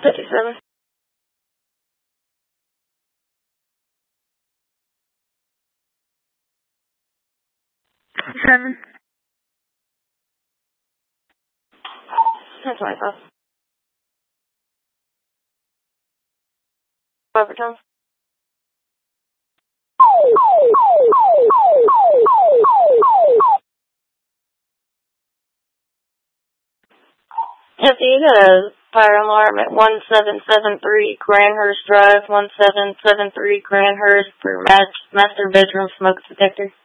57. 7. 1025. Overtime. If you got a fire alarm at 1773 Grandhurst Drive, 1773 Grandhurst for master bedroom smoke detector.